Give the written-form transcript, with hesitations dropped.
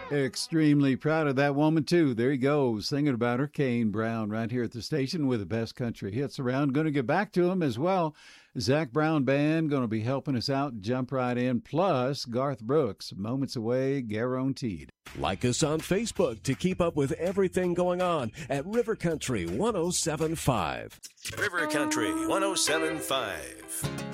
Extremely proud of that woman, too. There you go, singing about her. Kane Brown right here at the station with the best country hits around. Going to get back to him as well. Zach Brown Band going to be helping us out. Jump right in. Plus, Garth Brooks, Moments Away, guaranteed. Like us on Facebook to keep up with everything going on at River Country 107.5. River Country 107.5.